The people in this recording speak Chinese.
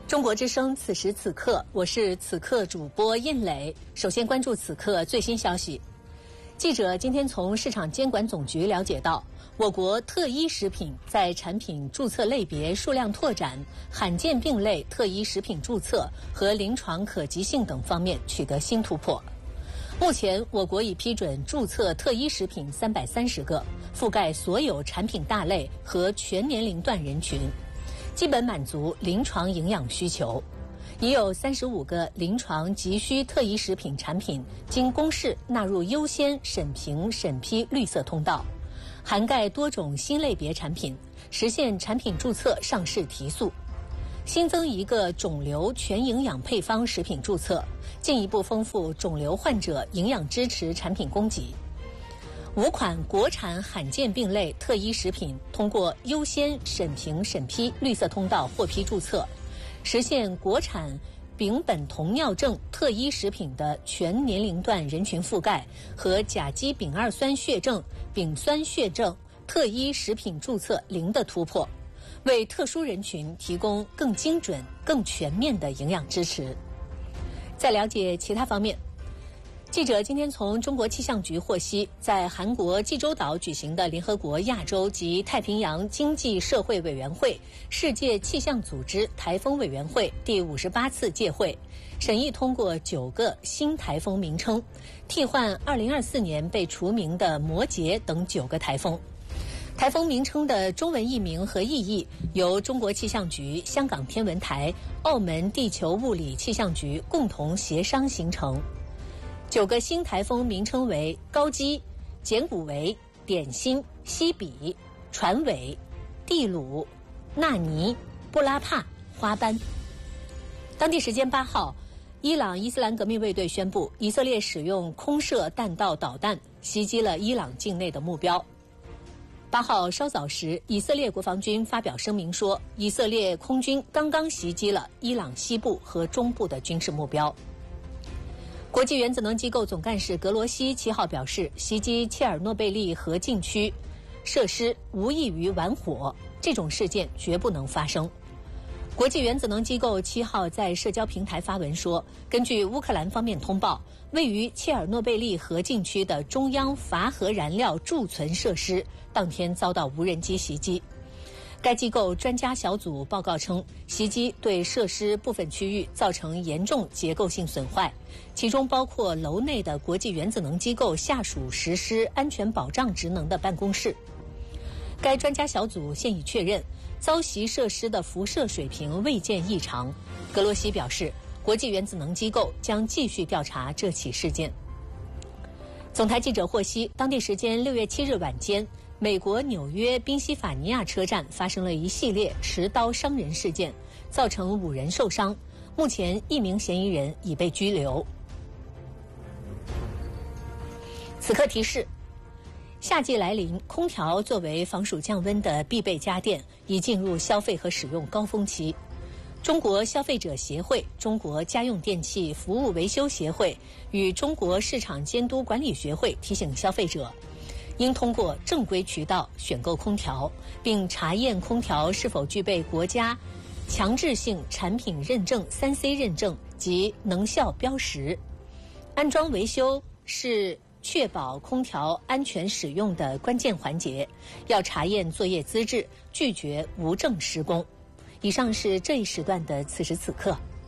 中国之声，此时此刻，我是此刻主播印磊。首先关注此刻最新消息。记者今天从市场监管总局了解到，我国特医食品在产品注册类别数量拓展、罕见病类特医食品注册和临床可及性等方面取得新突破。目前，我国已批准注册特医食品330个，覆盖所有产品大类和全年龄段人群，基本满足临床营养需求。已有35个临床急需特医食品产品经公示纳入优先审评审批绿色通道，涵盖多种新类别产品，实现产品注册上市提速。新增一个肿瘤全营养配方食品注册，进一步丰富肿瘤患者营养支持产品供给。5款国产罕见病类特医食品通过优先审评审批绿色通道获批注册，实现国产丙苯酮尿症特医食品的全年龄段人群覆盖和甲基丙二酸血症、丙酸血症特医食品注册0的突破，为特殊人群提供更精准、更全面的营养支持。再了解其他方面，记者今天从中国气象局获悉，在韩国济州岛举行的联合国亚洲及太平洋经济社会委员会世界气象组织台风委员会第58次届会，审议通过9个新台风名称，替换2024年被除名的摩羯等9个台风。台风名称的中文译名和意义由中国气象局、香港天文台、澳门地球物理气象局共同协商形成。9个新台风名称为高基、简古维、点心、西比、船尾、蒂鲁、纳尼、布拉帕、花斑。当地时间8号，伊朗伊斯兰革命卫队宣布，以色列使用空射弹道导弹袭击了伊朗境内的目标。8号稍早时，以色列国防军发表声明说，以色列空军刚刚袭击了伊朗西部和中部的军事目标。国际原子能机构总干事格罗西7号表示，袭击切尔诺贝利核禁区设施无异于玩火，这种事件绝不能发生。国际原子能机构7号在社交平台发文说，根据乌克兰方面通报，位于切尔诺贝利核禁区的中央乏核燃料贮存设施当天遭到无人机袭击。该机构专家小组报告称，袭击对设施部分区域造成严重结构性损坏，其中包括楼内的国际原子能机构下属实施安全保障职能的办公室。该专家小组现已确认，遭袭设施的辐射水平未见异常。格罗西表示，国际原子能机构将继续调查这起事件。总台记者获悉，当地时间6月7日晚间，美国纽约宾夕法尼亚车站发生了一系列持刀伤人事件，造成5人受伤，目前1名嫌疑人已被拘留。此刻提示，夏季来临，空调作为防暑降温的必备家电，已进入消费和使用高峰期。中国消费者协会、中国家用电器服务维修协会与中国市场监督管理学会提醒消费者，应通过正规渠道选购空调，并查验空调是否具备国家强制性产品认证3C 认证及能效标识。安装维修是确保空调安全使用的关键环节，要查验作业资质，拒绝无证施工。以上是这一时段的此时此刻。